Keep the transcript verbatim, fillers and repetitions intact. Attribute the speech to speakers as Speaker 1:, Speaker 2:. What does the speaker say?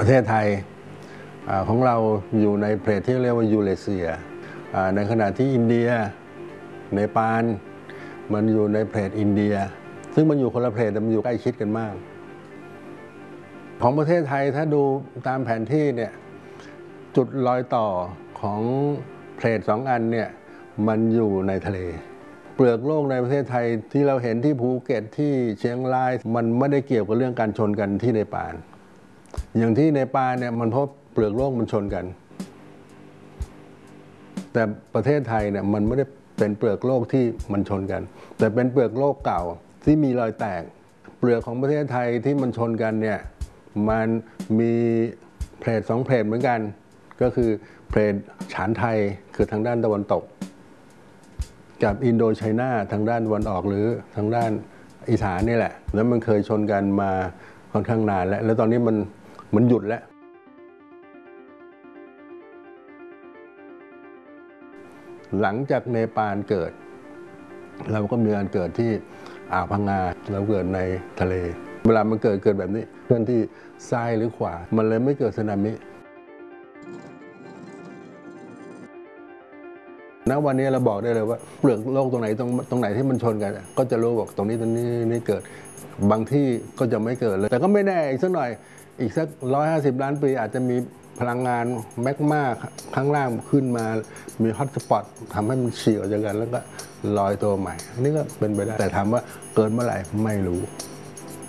Speaker 1: ประเทศไทยของเราอยู่ในเพลทที่เรียกว่ายูเรเซียในขณะที่อินเดียเนปาลมันอยู่ในเพลทอินเดียซึ่งมันอยู่คนละเพลทแต่มันอยู่ใกล้ชิดกันมากของประเทศไทยถ้าดูตามแผนที่เนี่ยจุดรอยต่อของเพลทสองอันเนี่ยมันอยู่ในทะเลเปลือกโลกในประเทศไทยที่เราเห็นที่ภูเก็ตที่เชียงรายมันไม่ได้เกี่ยวกับเรื่องการชนกันที่เนปาลอย่างที่เนปาลเนี่ยมันเพราะเปลือกโลกมันชนกันแต่ประเทศไทยเนี่ยมันไม่ได้เป็นเปลือกโลกที่มันชนกันแต่เป็นเปลือกโลกเก่าที่มีรอยแตกเปลือกของประเทศไทยที่มันชนกันเนี่ยมันมีเพลทสองเพลทเหมือนกันก็คือเพลทฉานไทยคือทางด้านตะวันตกกับอินโดไชน่าทางด้านตะวันออกหรือทางด้านอีสานนี่แหละแล้วมันเคยชนกันมาค่อนข้างนานแล้วแล้วตอนนี้มันมันหยุดแล้วหลังจากเนปาลเกิดเราก็มีการเกิดที่อ่าวพังงาเราเกิดในทะเลเวลามันเกิดเกิดแบบนี้เคลื่อนที่ซ้ายหรือขวามันเลยไม่เกิดสึนามิณวันนี้เราบอกได้เลยว่าเปลือกโลกตรงไหนตรงตรงไหนที่มันชนกันก็จะรู้บอกตรงนี้ตรงนี้นี่เกิดบางที่ก็จะไม่เกิดเลยแต่ก็ไม่แน่อีกสักหน่อยอีกสักร้อยห้าสิบล้านปีอาจจะมีพลังงานแมกมาข้างล่างขึ้นมามีฮอตสปอตทำให้มันเฉียวจากกันแล้วก็ลอยตัวใหม่อันนี้ก็เป็นไปได้แต่ถามว่าเกิดเมื่อไหร่ไม่รู้